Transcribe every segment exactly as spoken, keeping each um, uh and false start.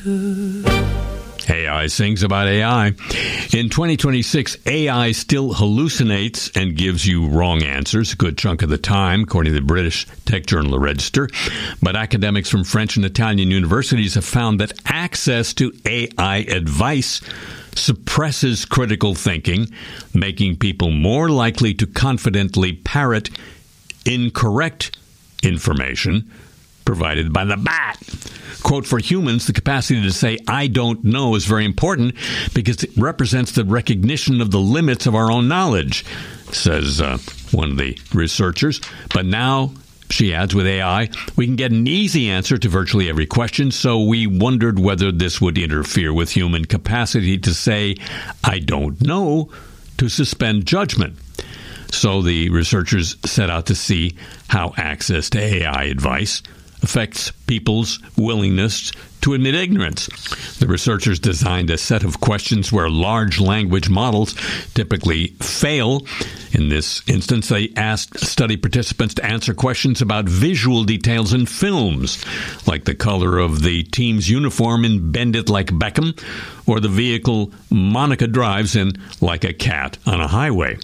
A I sings about A I. In twenty twenty-six, A I still hallucinates and gives you wrong answers a good chunk of the time, according to the British tech journal The Register. But academics from French and Italian universities have found that access to A I advice suppresses critical thinking, making people more likely to confidently parrot incorrect information provided by the bat. Quote, for humans, the capacity to say, I don't know, is very important because it represents the recognition of the limits of our own knowledge, says uh, one of the researchers. But now, she adds, with A I, we can get an easy answer to virtually every question, so we wondered whether this would interfere with human capacity to say, I don't know, to suspend judgment. So the researchers set out to see how access to A I advice affects people's willingness to admit ignorance. The researchers designed a set of questions where large language models typically fail. In this instance, they asked study participants to answer questions about visual details in films, like the color of the team's uniform in Bend It Like Beckham, or the vehicle Monica drives in Like a Cat on a Highway.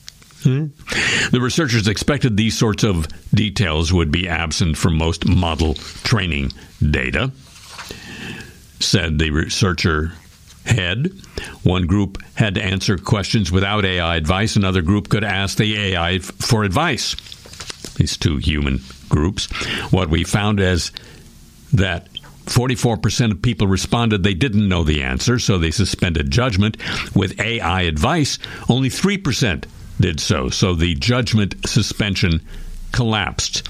The researchers expected these sorts of details would be absent from most model training data, said the researcher head. One group had to answer questions without A I advice. Another group could ask the A I for advice. These two human groups. What we found is that forty-four percent of people responded they didn't know the answer, so they suspended judgment. With A I advice, only three percent did so, so the judgment suspension collapsed.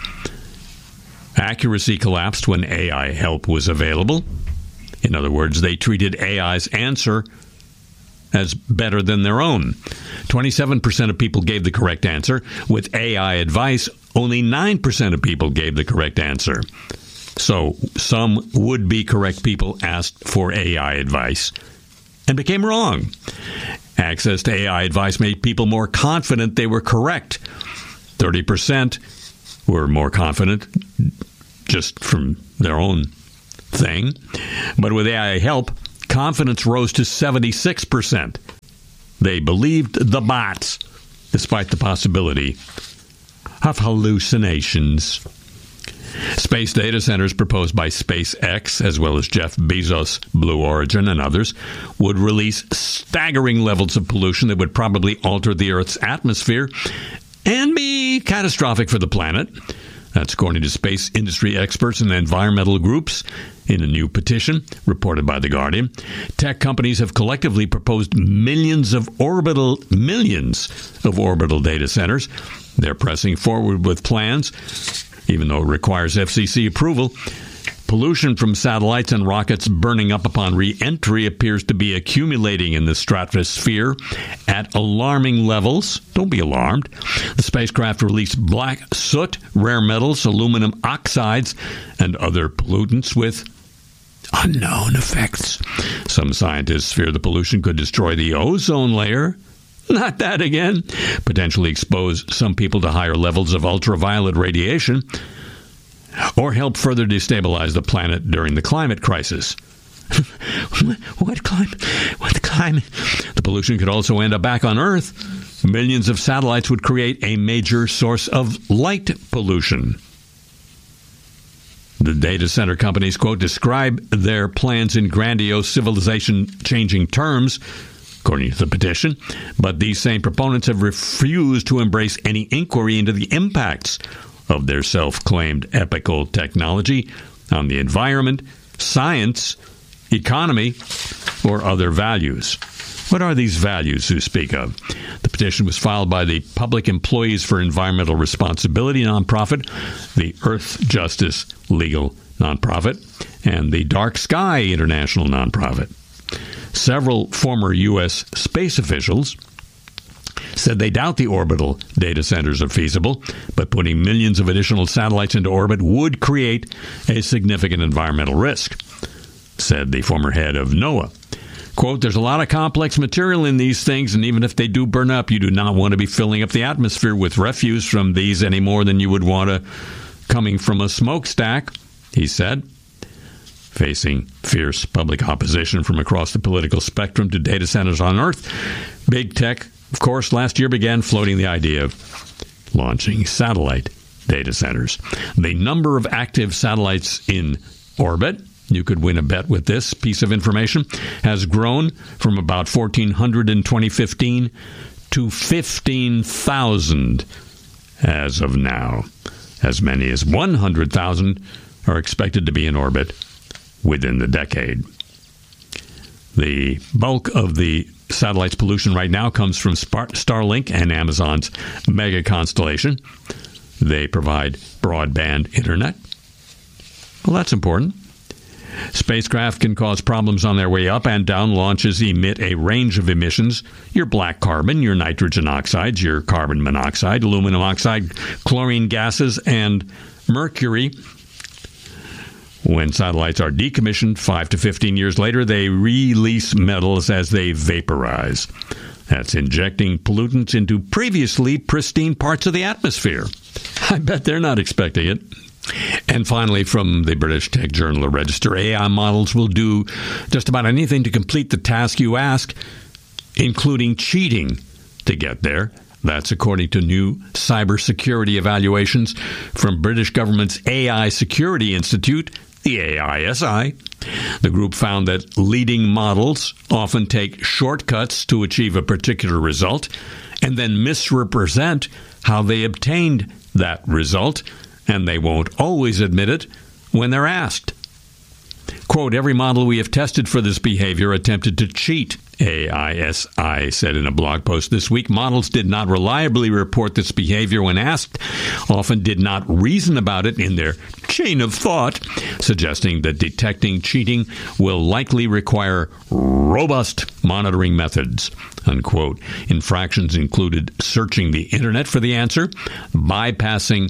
Accuracy collapsed when A I help was available. In other words, they treated A I's answer as better than their own. twenty-seven percent of people gave the correct answer. With A I advice, only nine percent of people gave the correct answer. So some would-be correct people asked for A I advice and became wrong. Access to A I advice made people more confident they were correct. thirty percent were more confident just from their own thing. But with A I help, confidence rose to seventy-six percent. They believed the bots, despite the possibility of hallucinations. Space data centers proposed by SpaceX, as well as Jeff Bezos' Blue Origin and others, would release staggering levels of pollution that would probably alter the Earth's atmosphere and be catastrophic for the planet. That's according to space industry experts and environmental groups in a new petition reported by The Guardian. Tech companies have collectively proposed millions of orbital millions of orbital data centers. They're pressing forward with plans, even though it requires F C C approval. Pollution from satellites and rockets burning up upon re-entry appears to be accumulating in the stratosphere at alarming levels. Don't be alarmed. The spacecraft released black soot, rare metals, aluminum oxides, and other pollutants with unknown effects. Some scientists fear the pollution could destroy the ozone layer. Not that again. Potentially expose some people to higher levels of ultraviolet radiation, or help further destabilize the planet during the climate crisis. What climate? What climate? The pollution could also end up back on Earth. Millions of satellites would create a major source of light pollution. The data center companies, quote, describe their plans in grandiose civilization-changing terms, according to the petition, but these same proponents have refused to embrace any inquiry into the impacts of their self-claimed epical technology on the environment, science, economy, or other values. What are these values you speak of? The petition was filed by the Public Employees for Environmental Responsibility nonprofit, the Earth Justice Legal nonprofit, and the Dark Sky International nonprofit. Several former U S space officials said they doubt the orbital data centers are feasible, but putting millions of additional satellites into orbit would create a significant environmental risk, said the former head of NOAA. Quote, there's a lot of complex material in these things, and even if they do burn up, you do not want to be filling up the atmosphere with refuse from these any more than you would want to coming from a smokestack, he said. Facing fierce public opposition from across the political spectrum to data centers on Earth, big tech, of course, last year began floating the idea of launching satellite data centers. The number of active satellites in orbit, you could win a bet with this piece of information, has grown from about fourteen hundred in twenty fifteen to fifteen thousand as of now. As many as one hundred thousand are expected to be in orbit within the decade. The bulk of the satellite's pollution right now comes from Starlink and Amazon's mega constellation. They provide broadband internet. Well, that's important. Spacecraft can cause problems on their way up and down. Launches emit a range of emissions: your black carbon, your nitrogen oxides, your carbon monoxide, aluminum oxide, chlorine gases, and mercury. When satellites are decommissioned five to fifteen years later, they release metals as they vaporize. That's injecting pollutants into previously pristine parts of the atmosphere. I bet they're not expecting it. And finally, from the British tech journal The Register, A I models will do just about anything to complete the task you ask, including cheating to get there. That's according to new cybersecurity evaluations from British government's A I Security Institute, the A I S I. The group found that leading models often take shortcuts to achieve a particular result and then misrepresent how they obtained that result, and they won't always admit it when they're asked. Quote, every model we have tested for this behavior attempted to cheat, A I S I said in a blog post this week. Models did not reliably report this behavior when asked, often did not reason about it in their chain of thought, suggesting that detecting cheating will likely require robust monitoring methods, unquote. Infractions included searching the internet for the answer, bypassing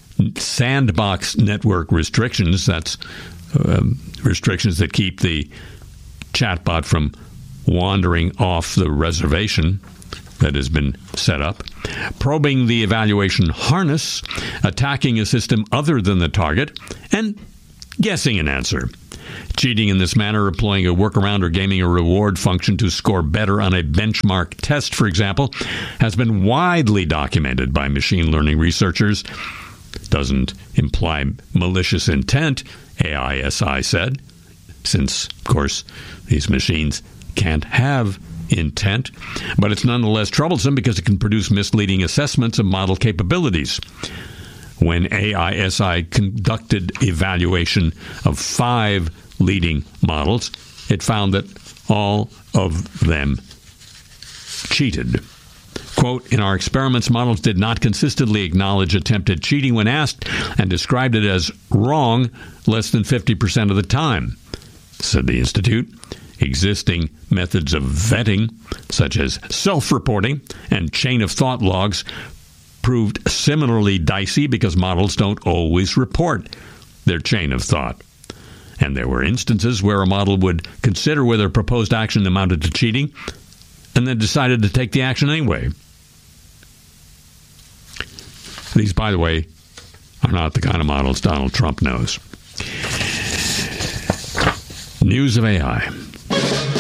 sandbox network restrictions, that's um, restrictions that keep the chatbot from wandering off the reservation that has been set up, probing the evaluation harness, attacking a system other than the target, and guessing an answer. Cheating in this manner, employing a workaround or gaming a reward function to score better on a benchmark test, for example, has been widely documented by machine learning researchers. Doesn't imply malicious intent, A I S I said, since, of course, these machines can't have intent, but it's nonetheless troublesome because it can produce misleading assessments of model capabilities. When A I S I conducted evaluation of five leading models, it found that all of them cheated. Quote, in our experiments, models did not consistently acknowledge attempted cheating when asked and described it as wrong less than fifty percent of the time, said the Institute. Existing methods of vetting, such as self-reporting and chain-of-thought logs, proved similarly dicey because models don't always report their chain of thought. And there were instances where a model would consider whether a proposed action amounted to cheating and then decided to take the action anyway. These, by the way, are not the kind of models Donald Trump knows. News of A I.